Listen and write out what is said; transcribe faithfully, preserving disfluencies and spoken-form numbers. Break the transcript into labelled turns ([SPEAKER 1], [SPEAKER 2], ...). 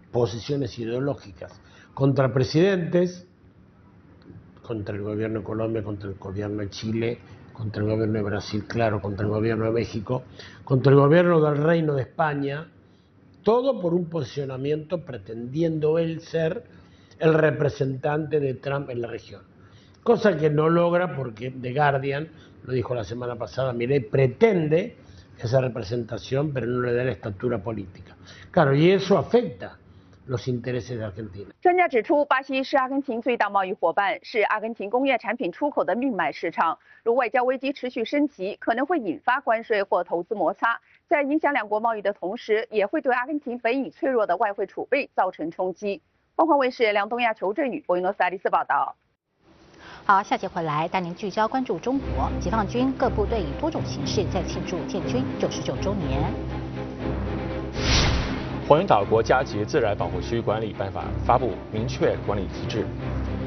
[SPEAKER 1] posiciones ideológicas contra presidentes, contra el gobierno de Colombia, contra el gobierno de Chile, contra el gobierno de Brasil, claro, contra el gobierno de México, contra el gobierno del Reino de España, todo por un posicionamiento pretendiendo él ser el representante de Trump en la región. Cosa que no logra porque The Guardian, lo dijo la semana pasada, Milei pretende esa representación, pero no le da la estatura política. Claro, y eso afecta los intereses de Argentina.
[SPEAKER 2] 专家指出，巴西是阿根廷最大贸易伙伴，是阿根廷工业产品出口的命脉市场。如外交危机持续升级，可能会引发关税或投资摩擦，在影响两国贸易的同时，也会对阿根廷本已脆弱的外汇储备造成冲击。凤凰卫视梁东亚、裘振宇、博伊诺斯艾利斯报道。
[SPEAKER 3] 好，下节回来带您聚焦关注中国，解放军各部队以多种形式在庆祝建军九十九周年。
[SPEAKER 4] 黄岩岛国家级自然保护区管理办法发布明确管理机制。